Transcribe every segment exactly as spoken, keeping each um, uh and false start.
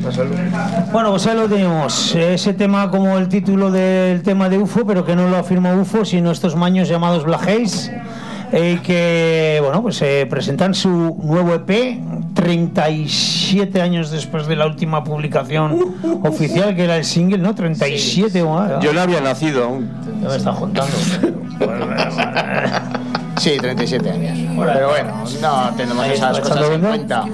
Bueno, pues ahí lo tenemos. Ese tema como el título del tema de U F O, pero que no lo afirma U F O, sino estos maños llamados Black Haze, eh, que, bueno, pues eh, presentan su nuevo E P treinta y siete años después de la última publicación uh, uh, uh, oficial, que era el single, ¿no? treinta y siete. Sí, oh, yo no había nacido aún. No me estás contando. Sí, treinta y siete años. Pero bueno, no tenemos esas cosas en cuenta.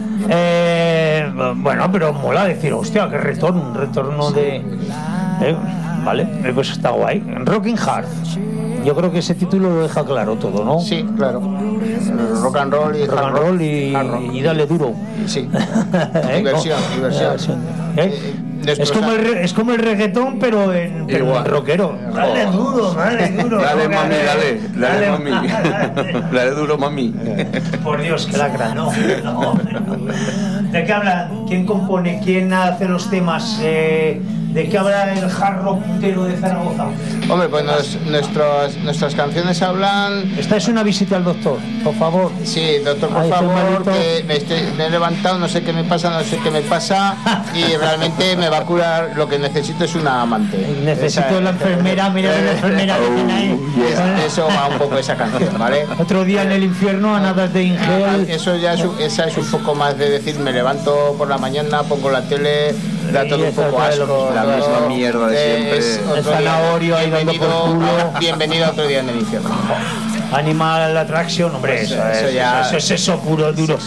Eh, bueno, pero mola decir, hostia, qué retorno, un retorno de... Eh, vale, pues está guay. Rocking Hard. Yo creo que ese título lo deja claro todo, ¿no? Sí, claro. Rock and roll y rock and roll y, y dale duro. Sí. Diversión, diversión. ¿Eh? Es como, el, es como el reggaetón, pero en, pero en rockero. Dale duro, dale duro. Dale, mami, dale. Dale, dale mami. Dale, dale duro, mami. Por Dios, que lacra, no, no, no. ¿De qué hablan? ¿Quién compone? ¿Quién hace los temas? Eh, ¿De qué habla el hard rock puntero de Zaragoza? Hombre, pues nos, nuestras, nuestras canciones hablan... Esta es una visita al doctor, por favor. Sí, doctor, por Ahí favor, que me, estoy, me he levantado, no sé qué me pasa, no sé qué me pasa, y realmente me va a curar. Lo que necesito es una amante. Necesito esa, la enfermera, mira la enfermera que tiene ahí. Yeah. Eso va un poco esa canción, ¿vale? Otro día en el infierno, a nada de Ingel. Eso ya es, esa es un poco más de decir, me levanto por la mañana, pongo la tele, da todo un poco asco. La misma mierda de siempre. Es el zanahorio ahí dando por culo. Bienvenido a otro día en el infierno. Animal Attraction, hombre, eso, eso, es, ya, eso es eso puro, duro.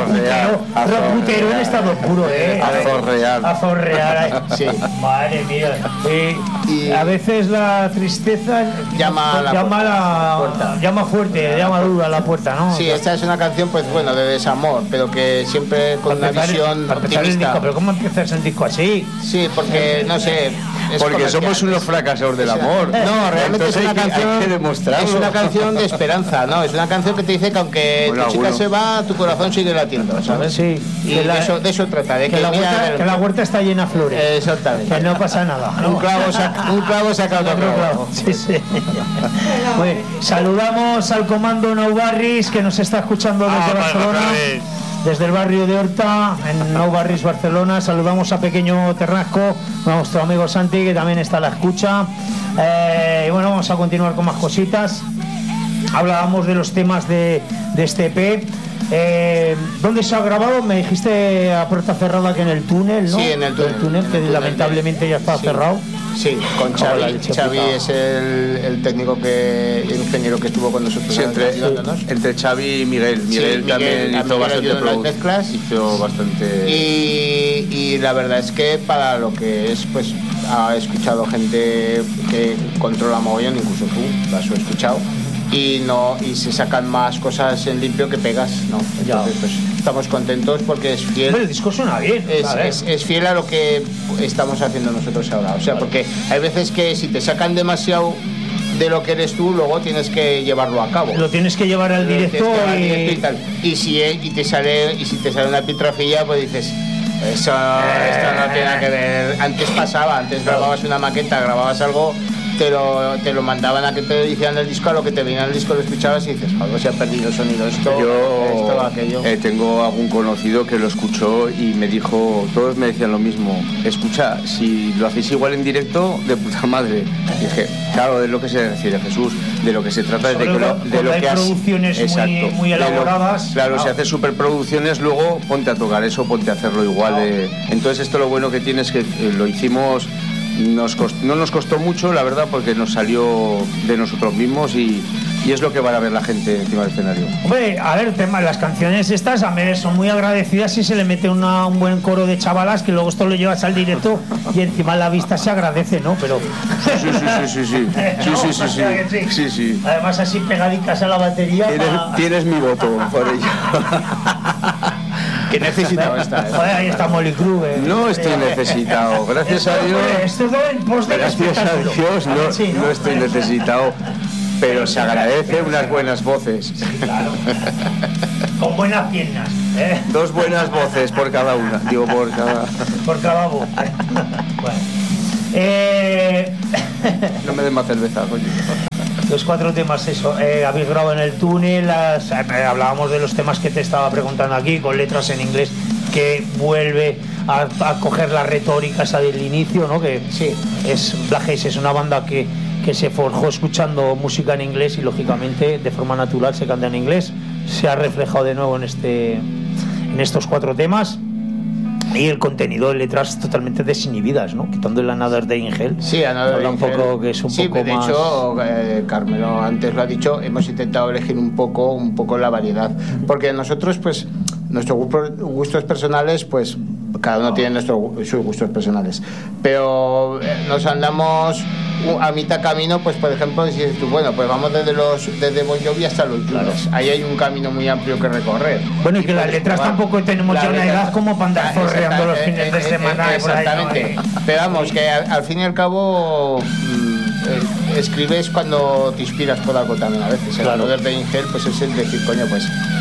Rockutero en estado puro, ¿eh? Azorreal. Azorreal. Sí. Madre mía. Y, y a veces la tristeza llama, la, llama, la, puerta. llama fuerte, sí, llama duro a la puerta, ¿no? Sí, esta es una canción, pues bueno, de desamor, pero que siempre con una visión optimista. Pero ¿cómo empiezas el disco así? Sí, porque, no sé... Porque somos unos fracasados del amor. No, realmente es una canción... Es una canción de esperanza, ¿no? Es una canción que te dice que aunque bueno, tu chica bueno. se va, tu corazón sigue latiendo, ¿sabes? Sí. Y de, la, eso, de eso trata, de que, que, la huerta, que la huerta está llena de flores. Exactamente. Que no pasa nada. Un clavo saca, un clavo saca otro clavo. clavo. Sí, sí. Bueno, saludamos al comando Nou Barris, que nos está escuchando desde ah, Barcelona. Vale, desde el barrio de Horta, en Nou Barris, Barcelona. Saludamos a Pequeño Ternasco, a nuestro amigo Santi, que también está a la escucha. Eh, y bueno, vamos a continuar con más cositas. Hablábamos de los temas de, de este E P. Eh, ¿Dónde se ha grabado? Me dijiste a puerta cerrada que en el túnel, ¿no? Sí, en el túnel. El túnel, que lamentablemente de... ya está sí. cerrado. Sí, con Xavi. Xavi es el, el técnico que, el ingeniero que estuvo con nosotros. Sí, entre, sí. entre Xavi y Miguel. Miguel, sí, también Miguel, hizo bastante las mezclas. Hizo bastante. Y, y la verdad es que para lo que es, pues ha escuchado gente que controla mogollón, incluso tú, las has escuchado. Y no y se sacan más cosas en limpio que pegas, ¿no? Entonces pues estamos contentos porque es fiel. Pero el disco suena bien. Es, es, es fiel a lo que estamos haciendo nosotros ahora. O sea, porque hay veces que si te sacan demasiado de lo que eres tú, luego tienes que llevarlo a cabo. Lo tienes que llevar al directo, y... directo y tal. Y si y te sale y si te sale una pitrafilla, pues dices eso eh... esto no tiene nada que ver. Antes pasaba, antes grababas una maqueta, grababas algo. Te lo, te lo mandaban a que te hicieran el disco, a lo que te venía el disco lo escuchabas y dices, algo se ha perdido el sonido, esto, yo, esto, aquello. Eh, tengo algún conocido que lo escuchó y me dijo, todos me decían lo mismo, escucha, si lo hacéis igual en directo, de puta madre. Y dije, claro, de lo que se refiere Jesús, de lo que se trata es de, que lo, de lo hay que has... producciones exacto, muy, muy elaboradas. Lo, claro, claro, si haces superproducciones, luego ponte a tocar eso, ponte a hacerlo igual. No. De, entonces esto lo bueno que tiene es que eh, lo hicimos... Nos costó, no nos costó mucho, la verdad, porque nos salió de nosotros mismos y, y es lo que van a ver la gente encima del escenario. Hombre, a ver, tema, las canciones estas a ver, son muy agradecidas si se le mete una, un buen coro de chavalas, que luego esto lo llevas al directo y encima la vista se agradece, ¿no? Pero... Sí, sí, sí, sí, sí, sí. Sí, sí, sí, sí. sí. sí, sí. Además así pegadicas a la batería. Tienes, pa... tienes mi voto por ello. Que necesitaba estar. ¿eh? Joder, ahí está Molly Crew. Eh. No estoy necesitado, gracias esto, a Dios. Esto es en pos del gracias a Dios, no, sí, ¿no? no estoy necesitado, pero se agradece unas buenas voces. Claro. Con buenas piernas. ¿eh? Dos buenas voces por cada una, digo por cada. Por cada voz. Bueno. Eh... No me den más cerveza, coño. Los cuatro temas, eso, eh, habéis grabado en el túnel, las, eh, hablábamos de los temas que te estaba preguntando aquí, con letras en inglés que vuelve a, a coger la retórica esa del inicio, ¿no? Que sí. es Black Haze es una banda que, que se forjó escuchando música en inglés y lógicamente de forma natural se canta en inglés. Se ha reflejado de nuevo en este en estos cuatro temas. Y el contenido de letras totalmente desinhibidas, ¿no? Quitando el Another Day in Hell. Sí, Another Day in Hell. Un poco, que es un sí, poco de más... hecho, eh, Carmelo antes lo ha dicho, hemos intentado elegir un poco, un poco la variedad. Porque nosotros, pues, nuestros gustos personales, pues, cada uno tiene nuestro, sus gustos personales. Pero eh, nos andamos a mitad camino, pues, por ejemplo, dices tú, bueno, pues vamos desde los desde Bon Jovi hasta los Claro. Ahí hay un camino muy amplio que recorrer. Bueno, y que y las letras probar. Tampoco tenemos ya una edad como para andar forreando los fines de semana. Exactamente. Ahí, ¿no? Pero vamos, que al, al fin y al cabo mmm, escribes cuando te inspiras por algo también a veces. Claro. El poder de Ingel, pues es el decir, coño, pues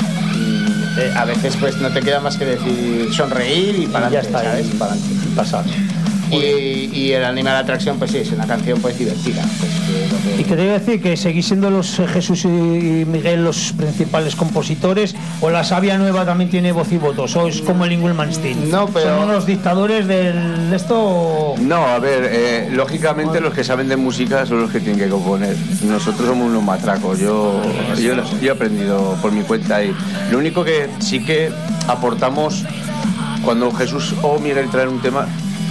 mmm, eh, a veces pues no te queda más que decir sonreír y para adelante, ¿sabes? Y para adelante, pasar. Y, y el Animal Attraction, pues sí, es una canción pues divertida. Pues, que que... Y que te iba a decir que seguís siendo los eh, Jesús y Miguel los principales compositores, o la Sabia Nueva también tiene voz y voto, sois como el Ingulmanstein. No, pero... ¿Son los dictadores del, de esto? No, a ver, eh, lógicamente bueno. Los que saben de música son los que tienen que componer. Nosotros somos unos matracos. Yo, yo, yo he aprendido por mi cuenta y lo único que sí que aportamos cuando Jesús o Miguel traen un tema.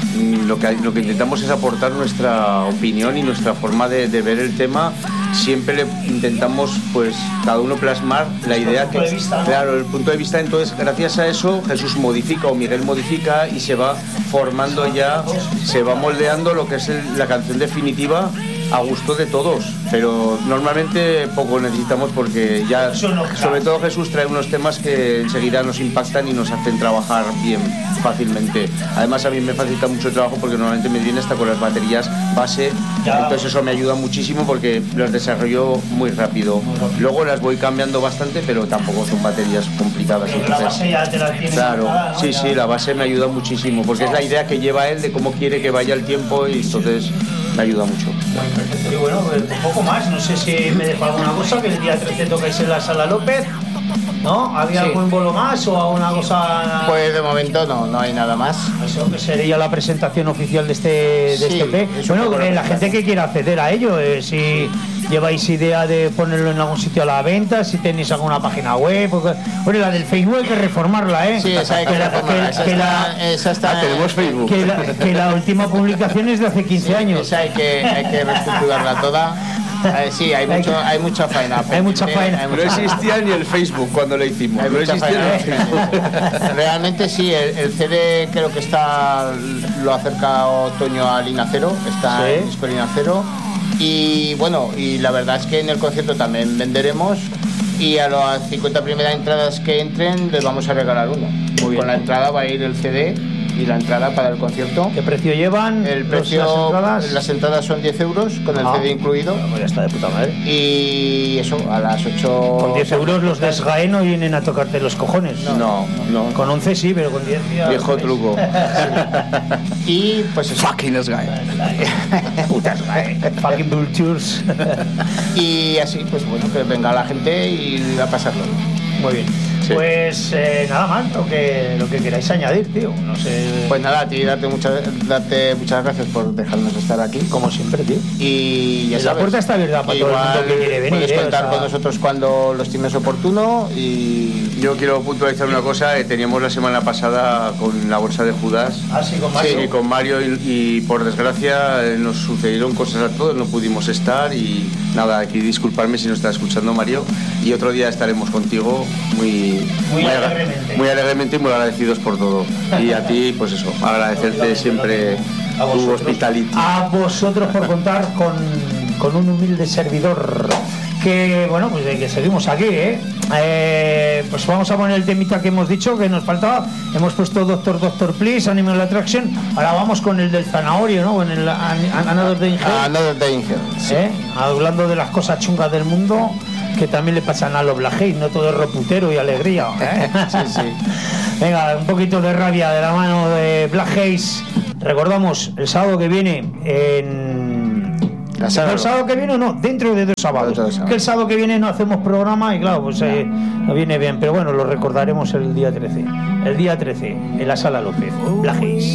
Lo que, lo que intentamos es aportar nuestra opinión y nuestra forma de, de ver el tema. Siempre le intentamos, pues, cada uno plasmar la idea que... Vista, ¿no? Claro, el punto de vista. Entonces, gracias a eso, Jesús modifica o Miguel modifica y se va formando ya, se va moldeando lo que es el, la canción definitiva a gusto de todos, pero normalmente poco necesitamos porque ya, sobre todo Jesús trae unos temas que enseguida nos impactan y nos hacen trabajar bien, fácilmente. Además a mí me facilita mucho el trabajo porque normalmente me viene hasta con las baterías base, entonces eso me ayuda muchísimo porque las desarrollo muy rápido. Luego las voy cambiando bastante, pero tampoco son baterías complicadas. Pero la base ya te la tienes. Claro, nada, ¿no? sí, ya. sí, la base me ayuda muchísimo porque es la idea que lleva él de cómo quiere que vaya el tiempo y entonces me ayuda mucho. Y bueno, pues un poco más, no sé si me dejo alguna cosa, que el día trece tocáis en la Sala López, ¿no? ¿Había sí. algún bolo más o alguna cosa? Pues de momento no, no hay nada más. Eso que sería la presentación oficial de este, de sí, este E P. Bueno, eh, la gente que quiera acceder a ello, eh, si lleváis idea de ponerlo en algún sitio a la venta, si tenéis alguna página web, porque, bueno, la del Facebook hay que reformarla, ¿eh? Sí, esa hay que, que reformarla. Esa, que está, la, esa está, ah, tenemos Facebook. Que la, que la última publicación es de hace quince sí, años. Esa hay que, hay que reestructurarla toda. Eh, sí, hay, mucho, hay mucha faena. Hay mucha faena. Hay mucha... No existía ni el Facebook cuando lo hicimos. Hay no existía ni el Facebook. Realmente sí, el, el C D creo que está, lo acerca Otoño a Lina Cero, está ¿sí? en disco Lina Cero. Y bueno, y la verdad es que en el concierto también venderemos. Y a las cincuenta primeras entradas que entren les vamos a regalar uno. Muy bien. Con la entrada va a ir el C D y la entrada para el concierto. ¿Qué precio llevan? El precio, las entradas, las entradas son diez euros con el ah, C D incluido. Pues ya está de puta madre. Y eso, a las ocho... Con diez euros los de SGAE no vienen a tocarte los cojones. No, no. no. Con once sí, pero con diez ya... Viejo truco. Y pues eso. Fucking SGAE. Puta SGAE. Fucking vultures. Y así, pues bueno, que venga la gente y a pasarlo. Muy bien. Sí. Pues eh, nada más, lo que, lo que queráis añadir, tío. No sé. Pues nada, a ti darte, mucha, darte muchas gracias por dejarnos estar aquí. Como siempre, tío. Y ya y sabes. La puerta está abierta para todo el mundo que quiere venir. Puedes eh, contar o sea... con nosotros cuando lo estimes oportuno. Y yo quiero puntualizar una cosa. Eh, teníamos la semana pasada con la bolsa de Judas. Ah, sí, con Mario. Sí, con Mario y, y por desgracia eh, nos sucedieron cosas a todos, no pudimos estar y nada, aquí disculparme si no está escuchando Mario. Y otro día estaremos contigo muy... Muy, muy alegremente. Muy alegremente y muy agradecidos por todo. Y a ti, pues eso, agradecerte siempre tu hospitality. A vosotros por contar con, con un humilde servidor. Que bueno, pues que seguimos aquí, ¿eh? ¿eh? Pues vamos a poner el temita que hemos dicho, que nos faltaba. Hemos puesto Doctor Doctor Please, Animal Attraction. Ahora vamos con el del zanahorio, ¿no? En el Another Day in Hell. Another Day in Hell. Sí. ¿Eh? Hablando de las cosas chungas del mundo, que también le pasan a los Black Haze, no todo es roputero y alegría, ¿eh? Sí, sí. Venga, un poquito de rabia de la mano de Black Haze. Recordamos, el sábado que viene en, La sala el sábado que viene no, dentro de dos sábados. Dos sábados. Que el sábado que viene no hacemos programa y claro, pues eh, no viene bien. Pero bueno, lo recordaremos el día trece. El día trece, en la Sala López. Blajes.